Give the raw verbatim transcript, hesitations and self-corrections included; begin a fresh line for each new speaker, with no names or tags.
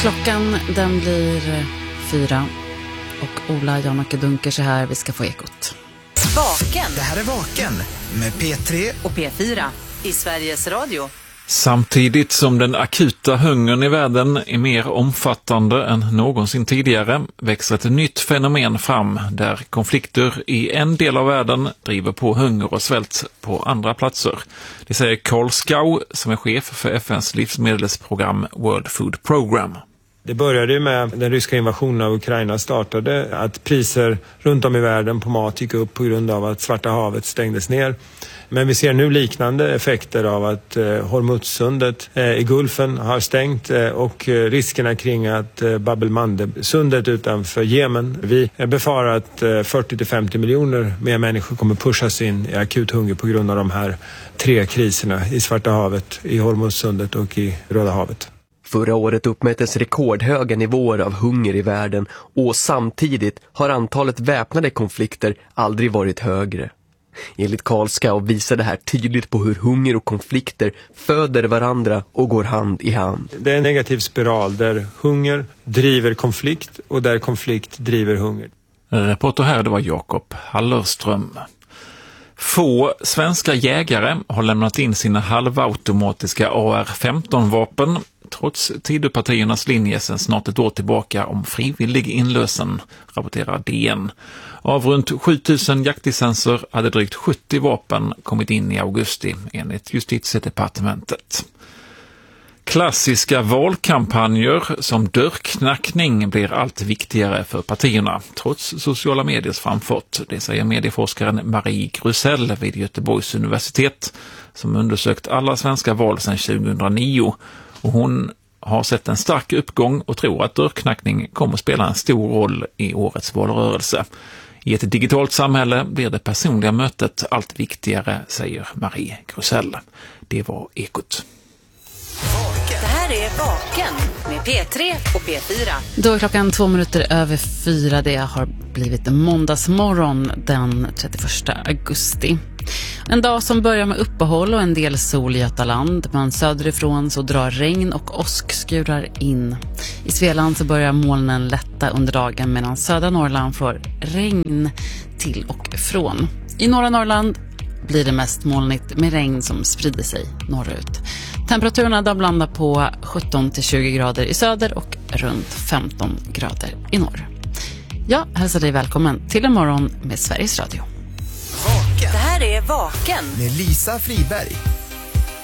Klockan den blir fyra och Ola Janacke Dunkers är här. Vi ska få ekot.
Vaken.
Det här är Vaken med P tre
och P fyra i Sveriges Radio.
Samtidigt som den akuta hungern i världen är mer omfattande än någonsin tidigare växer ett nytt fenomen fram där konflikter i en del av världen driver på hunger och svält på andra platser. Det säger Carl Skau som är chef för F N:s livsmedelsprogram World Food Program.
Det började med den ryska invasionen av Ukraina startade att priser runt om i världen på mat gick upp på grund av att Svarta havet stängdes ner. Men vi ser nu liknande effekter av att eh, Hormuzsundet eh, i Gulfen har stängt eh, och eh, riskerna kring att eh, Bab el-Mandeb-sundet utanför Jemen. Vi eh, befarar att eh, fyrtio till femtio miljoner mer människor kommer pushas in i akut hunger på grund av de här tre kriserna i Svarta havet, i Hormuzsundet och i Röda havet.
Förra året uppmättes rekordhöga nivåer av hunger i världen och samtidigt har antalet väpnade konflikter aldrig varit högre. Enligt Carl Skau visar det här tydligt på hur hunger och konflikter föder varandra och går hand i hand.
Det är en negativ spiral där hunger driver konflikt och där konflikt driver hunger.
Reporter här, det var Jakob Hallerström. Få svenska jägare har lämnat in sina halvautomatiska A R femton-vapen trots Tidöpartiernas linje sedan snart ett år tillbaka om frivillig inlösen, rapporterar D N. Av runt sjutusen jaktlicenser hade drygt sjuttio vapen kommit in i augusti enligt Justitiedepartementet. Klassiska valkampanjer som dörrknackning blir allt viktigare för partierna, trots sociala mediers framfart. Det säger medieforskaren Marie Grusell vid Göteborgs universitet som undersökt alla svenska val sedan tjugohundranio. Och hon har sett en stark uppgång och tror att dörrknackning kommer att spela en stor roll i årets valrörelse. I ett digitalt samhälle blir det personliga mötet allt viktigare, säger Marie Grusell. Det var ekot.
Det här är Vaken med P tre och P fyra.
Då är klockan två minuter över fyra. Det har blivit måndagsmorgon den trettioförsta augusti. En dag som börjar med uppehåll och en del sol i Götaland, men söderifrån så drar regn och åskskurar in. I Svealand så börjar molnen lätta under dagen medan södra Norrland får regn till och från. I norra Norrland blir det mest molnigt med regn som sprider sig norrut. Temperaturerna där blandar på sjutton till tjugo grader i söder och runt femton grader i norr. Jag hälsar dig välkommen till en morgon med Sveriges Radio.
Det här är Vaken
med Lisa Friberg.